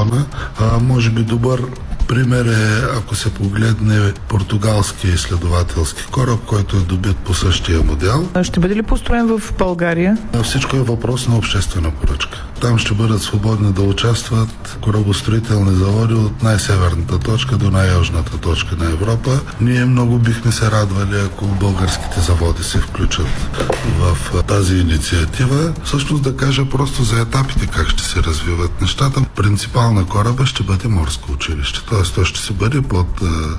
региона. Може би добър пример е, ако се погледне португалския изследователски кораб, който е добит по същия модел. Ще бъде ли построен в България? Всичко е въпрос на обществена поръчка. Там ще бъдат свободни да участват корабостроителни заводи от най-северната точка до най-южната точка на Европа. Ние много бихме се радвали, ако българските заводи се включат в тази инициатива. Всъщност да кажа просто за етапите как ще се развиват нещата. Принципал на кораба ще бъде морско училище. Т.е. той ще се бъде под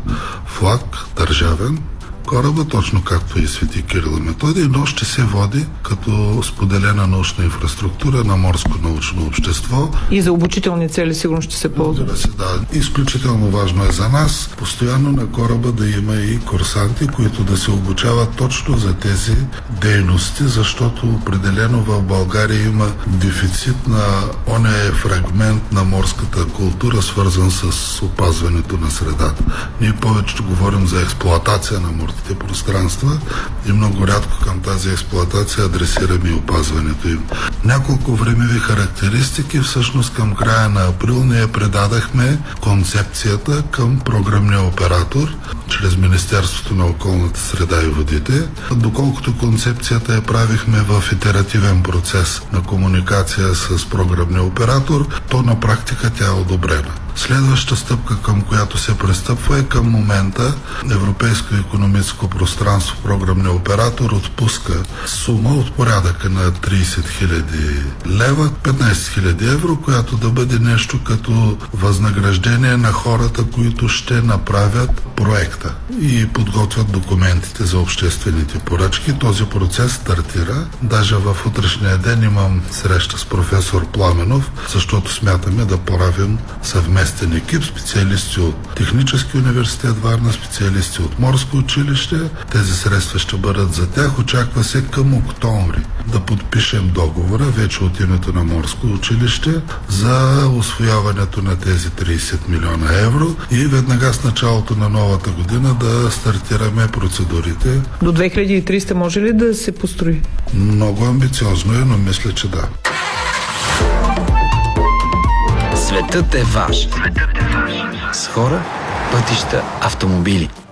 флаг държавен кораба, точно както и Свети Кирил и Методий, но ще се води като споделена научна инфраструктура на морско научно общество. И за обучителни цели сигурно ще се ползва. Да. Изключително важно е за нас постоянно на кораба да има и курсанти, които да се обучават точно за тези дейности, защото определено в България има дефицит на оне фрагмент на морската култура, свързан с опазването на средата. Ние повече говорим за експлоатация на морските пространства и много рядко към тази експлоатация адресираме и опазването им. Няколко времеви характеристики. Всъщност към края на април ние предадахме концепцията към програмния оператор чрез Министерството на околната среда и водите. Доколкото концепцията я правихме в итеративен процес на комуникация с програмния оператор, то на практика тя е одобрена. Следваща стъпка, към която се пристъпва, е към момента Европейско икономическо пространство, програмния оператор отпуска сума от порядъка на 30 000 лева, 15 000 евро, която да бъде нещо като възнаграждение на хората, които ще направят проекта и подготвят документите за обществените поръчки. Този процес стартира. Даже в утрешния ден имам среща с професор Пламенов, защото смятаме да правим съвместен екип, специалисти от Технически университет Варна, специалисти от Морско училище. Тези средства ще бъдат за тях. Очаква се към октомври да подпишем договора вече от името на Морско училище за усвояването на тези 30 милиона евро и веднага с началото на новата година да стартираме процедурите. До 2300 може ли да се построи? Много амбициозно е, но мисля, че да. Светът е ваш. С хора, пътища, автомобили.